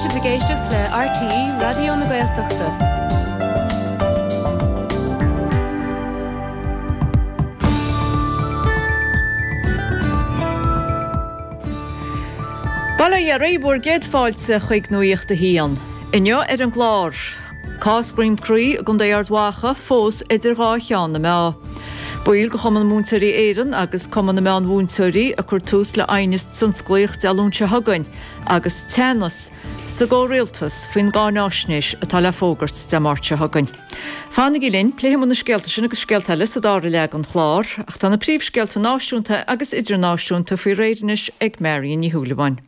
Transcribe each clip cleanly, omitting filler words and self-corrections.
se bhgéisteach le RTE Radio na Gaeltachta. Bala a réibúr géad fáilte chuig nuíochta hían. Inne ar an glár. Cásgrim crí gon déardhacha fós idir gá chean na mea. Buil go chuman múntarí éireann agus cuman na meán múntarí a chuir tús le ainis san sclaocht dealúnse hagain agus tenas sa gó réaltas faoin gá náisnis atá le fógart de márte hagain. Fána í linn pléimú na scealta sin agus scealtaile sa dára le an chlár ach tá na príomhscealta náisiúnta agus idirnáisiúnta faoi réidirnis ag Marion ní Húlaháin.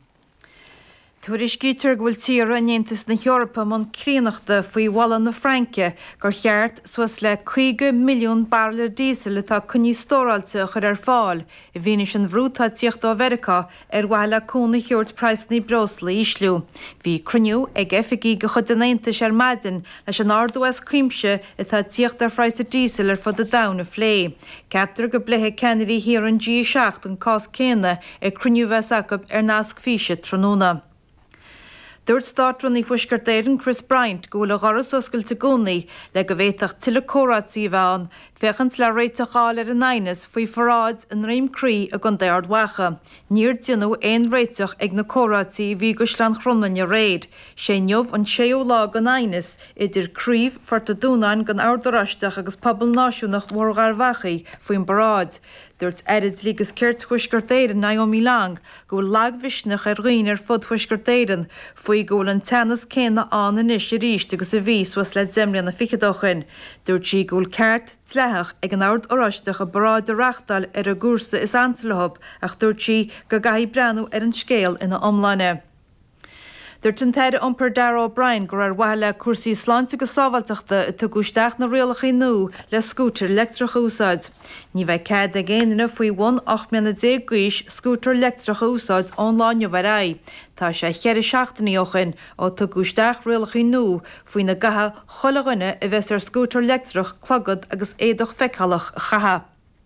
Tuairis gítar bhfuil tíar a néantas na Heorpa man críanachta faoi Wallan na Franke gur cheart suas le 5 milliún barlar dísel atá cuní stóráilte chur ar fáil I bhínis an bhrútá tíocht ó Verica ar bhaile cúna Heort Price ní Brosla ísliú. Bhí cruniú ag efigí go chud anéantas ar maidin leis an ardúas cuimse atá tíocht ar freiste dísel ar fud a dana phlé. Captar go blethe Kennedy hir an G7 an cás céine ag cruniú Vesacab ar nasc físe tróna. Dúirt státrún í huisgardéireann Chris Bryant go bhfuil a ghoras oscailte gúnaí le go bhhéadach tuile córátaí bheán fechant le réiteáil ar an ainas faoi forráid an réimcrí a gon déardhacha. Níor dionú éon réiteach ag na córátaí bhí go slean chrunain a réid. Sé neomh an séú lá an ainas idir críomh forta dúnain gan ardarasteach agus pobl náisiúnach mór garhachaí faoin baráid. Dúirt erid lígus ceirt huisgardéireann Naomi Lang go bhfuil lághhisneach ar roiin ar fud huisgardéireann faoi go bhfuil an tenas céanna an inis I ríist agus a bhís was le deimrian na fichadóchan. Dúirt sí go bhfuil ceart tleach ag an ard oraisteach a baráid a reachtal ar a gúrsa is antalahab ach dúirt sí go gaithí breanú ar an scéal ina omláine. Dúirt an teire iompar Darragh O'Brien gur ar bhaile cuasaí sláinte go sábhailteachta i tugusteach na rialachaí nó le scútar electricha úsáid. Ní bheith cead a géanana faoi 1-8 guis scútar electricha úsáid ón láine bhará. Tá sé cheir seachtaí ochan ó tugusteach rialachaí nó faoi na gatha cholaghine a bheits ar scútar electrich clogad agus éadach feichalach chatha.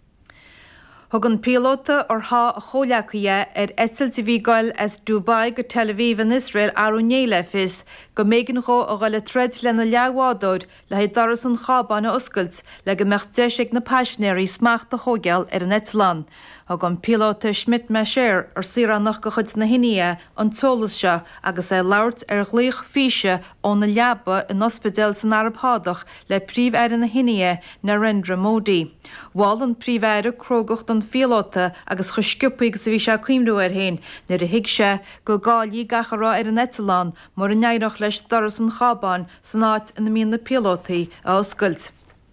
Thug an pilóta ar há a chóleachaí ar eitilte bhí gail as Dubai go Tel Aviv an Israel arúnéile fis go mégan cho a gaile tred lena leabhádóid le hé daras an chábána oscailt le go mecht deisiigh na paisinéirí smacht a thógeal ar an Eitleán. Thug an pilóta Schmidt Meséir ar siarannach go chud na hinia an tólas se agus é labhart ar ghlaoch físe ón na leaba in ospidéal san Arabhádach le príomh na hinia Narendra Modi. Bháil an príomhhéire crógacht an fiolóta agus chusciúpaigh sa bhí se cuimrú ar hain nuair a hiig se go gáilí gachará ar an Eitleán mar a neireach leis doras an chábán san áit ina míon na pilótaí a oscailt.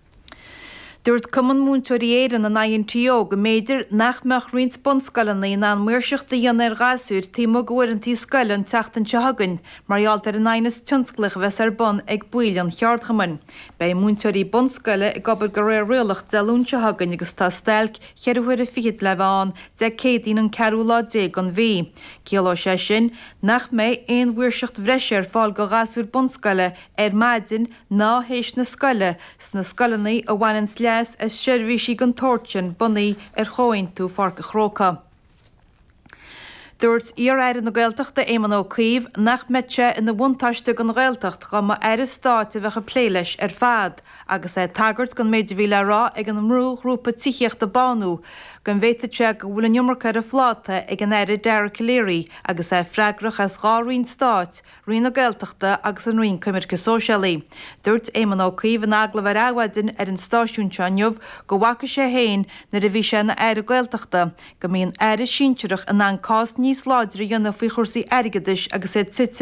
Dúirt cuman múntúirí éireann an INTO go méidir nach meach rint bonscalanna in an muirseachta dhéana ar ghasúr tímo ghuirantí scalan teachtan se hagann marall ar an ainas tionsclach bheits ar bon ag buil an cheartchaman. Bei múntúirí bonscala ag gobar go réir rialach dealún se hagann agus tá stelc cheirhuiir a fiad le bháin de cédín an ceú lá dé an bhí. Céaló sé sin nach mé éon muirseacht bhreiseir fáil go ghasúr bonscala ar maidin ná hééis na scala sna scalanaí a bhhainn as seirbhísí gan tortin bunaí ar chóin tú farca chróca. Dúirt íar na Gaeltachta éman ó cuimh nach meitte ina bhaintáiste gan Gaeltacht go má ar státe bheitcha pléileis ar fad agus é tagart gan méidir bhí le rá ag an mrú grúpa tííocht a banú gan bhéite go bhfuil an nummarcha a fláta ag an éire Derek Leary agus é freigrach as gáín stáit rion na Gaeltachta agus an rion cumircha sóisialaí. Dúirt éman ó cuimh an agla bhar áhaidin ar an stáisiúnte aniuh go bhacha sé héin na a bhí sé na éire Gaeltachta go mbíonn éire sínteirech an an cás níos láidir dhéanamh faoi chósaí airgeadais agus é tite